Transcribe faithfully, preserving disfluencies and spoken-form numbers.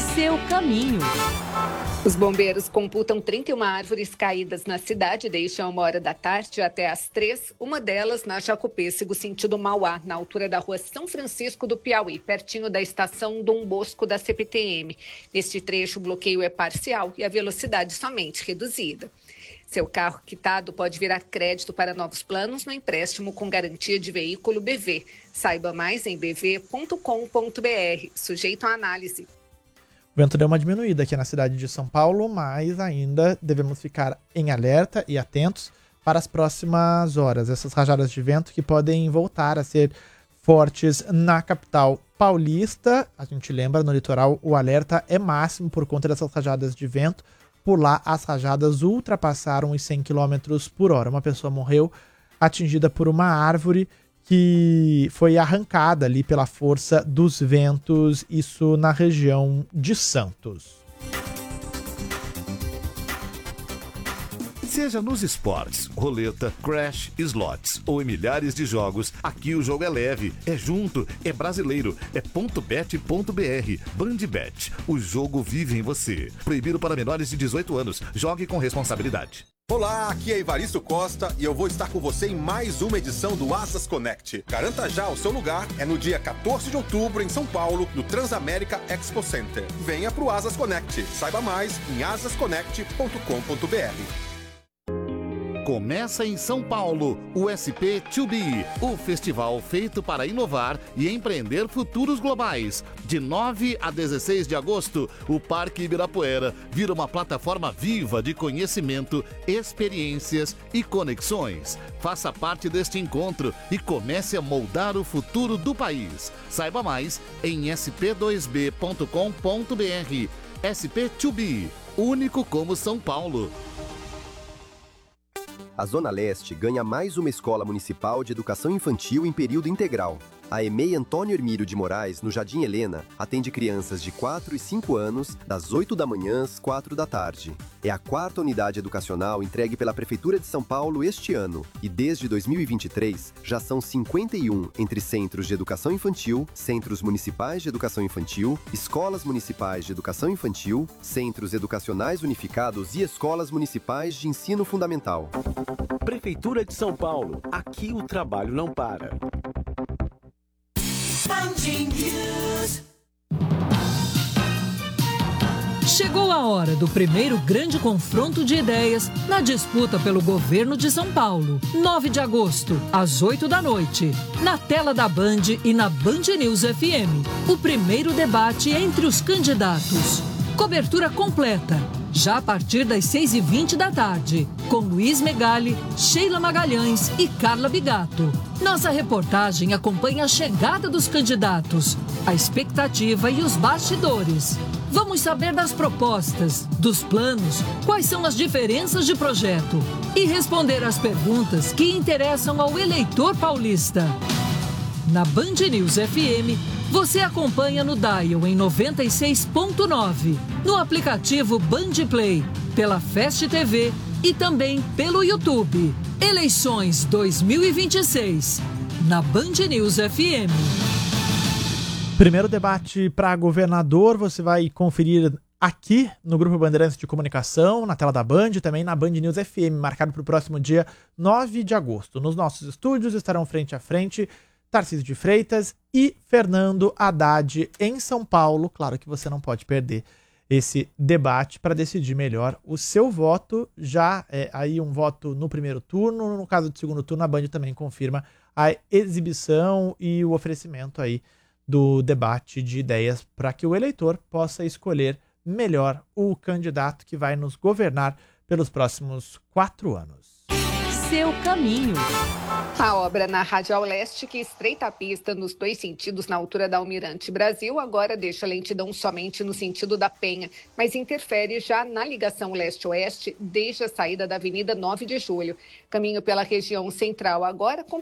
seu caminho. Os bombeiros computam trinta e uma árvores caídas na cidade desde uma hora da tarde até às três, uma delas na Jacopêssego, sentido Mauá, na altura da rua São Francisco do Piauí, pertinho da estação Dom Bosco da C P T M. Neste trecho, o bloqueio é parcial e a velocidade somente reduzida. Seu carro quitado pode virar crédito para novos planos no empréstimo com garantia de veículo B V. Saiba mais em b v ponto com ponto b r, sujeito à análise. O vento deu uma diminuída aqui na cidade de São Paulo, mas ainda devemos ficar em alerta e atentos para as próximas horas. Essas rajadas de vento que podem voltar a ser fortes na capital paulista. A gente lembra, no litoral o alerta é máximo por conta dessas rajadas de vento. Por lá as rajadas ultrapassaram os cem quilômetros por hora. Uma pessoa morreu atingida por uma árvore que foi arrancada ali pela força dos ventos, isso na região de Santos. Seja nos esportes, roleta, crash, slots ou em milhares de jogos, aqui o jogo é leve, é junto, é brasileiro, é ponto bet ponto b r. Bandbet, o jogo vive em você. Proibido para menores de dezoito anos. Jogue com responsabilidade. Olá, aqui é Evaristo Costa e eu vou estar com você em mais uma edição do Asas Connect. Garanta já o seu lugar, é no dia quatorze de outubro em São Paulo, no Transamérica Expo Center. Venha pro Asas Connect. Saiba mais em asas connect ponto com ponto b r. Começa em São Paulo, o S P dois B, o festival feito para inovar e empreender futuros globais. De nove a dezesseis de agosto, o Parque Ibirapuera vira uma plataforma viva de conhecimento, experiências e conexões. Faça parte deste encontro e comece a moldar o futuro do país. Saiba mais em s p dois b ponto com ponto b r. S P dois B, único como São Paulo. A Zona Leste ganha mais uma escola municipal de educação infantil em período integral. A EMEI Antônio Hermílio de Moraes, no Jardim Helena, atende crianças de quatro e cinco anos, das oito da manhã às quatro da tarde. É a quarta unidade educacional entregue pela Prefeitura de São Paulo este ano. E desde dois mil e vinte e três, já são cinquenta e um entre centros de educação infantil, centros municipais de educação infantil, escolas municipais de educação infantil, centros educacionais unificados e escolas municipais de ensino fundamental. Prefeitura de São Paulo. Aqui o trabalho não para. Chegou a hora do primeiro grande confronto de ideias na disputa pelo governo de São Paulo. nove de agosto, às oito da noite, na tela da Band e na Band News F M. O primeiro debate entre os candidatos. Cobertura completa, já a partir das seis e vinte da tarde, com Luiz Megali, Sheila Magalhães e Carla Bigato. Nossa reportagem acompanha a chegada dos candidatos, a expectativa e os bastidores. Vamos saber das propostas, dos planos, quais são as diferenças de projeto e responder às perguntas que interessam ao eleitor paulista. Na Band News F M, você acompanha no Dial em noventa e seis ponto nove, no aplicativo Band Play, pela Fast T V e também pelo YouTube. Eleições dois mil e vinte e seis, na Band News F M. Primeiro debate para governador, você vai conferir aqui no Grupo Bandeirantes de Comunicação, na tela da Band, também na Band News F M, marcado para o próximo dia nove de agosto. Nos nossos estúdios estarão frente a frente Tarcísio de Freitas e Fernando Haddad em São Paulo. Claro que você não pode perder esse debate para decidir melhor o seu voto. Já é aí um voto no primeiro turno, no caso do segundo turno, a Band também confirma a exibição e o oferecimento aí do debate de ideias para que o eleitor possa escolher melhor o candidato que vai nos governar pelos próximos quatro anos. Seu caminho. A obra na Radial Leste, que estreita a pista nos dois sentidos na altura da Almirante Brasil, agora deixa a lentidão somente no sentido da Penha, mas interfere já na ligação leste-oeste desde a saída da Avenida nove de julho. Caminho pela região central agora com